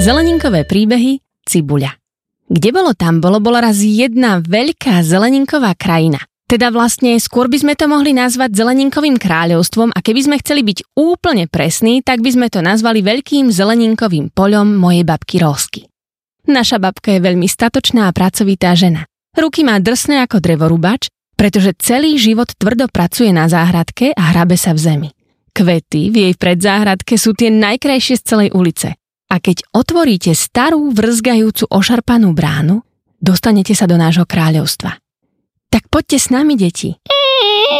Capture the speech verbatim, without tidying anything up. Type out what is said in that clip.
Zeleninkové príbehy Cibuľa. Kde bolo tam bolo, bola raz jedna veľká zeleninková krajina. Teda vlastne skôr by sme to mohli nazvať zeleninkovým kráľovstvom a keby sme chceli byť úplne presní, tak by sme to nazvali veľkým zeleninkovým poľom mojej babky Rósky. Naša babka je veľmi statočná a pracovitá žena. Ruky má drsné ako drevorúbač, pretože celý život tvrdo pracuje na záhradke a hrabe sa v zemi. Kvety v jej predzáhradke sú tie najkrajšie z celej ulice. A keď otvoríte starú, vrzgajúcu, ošarpanú bránu, dostanete sa do nášho kráľovstva. Tak poďte s nami, deti.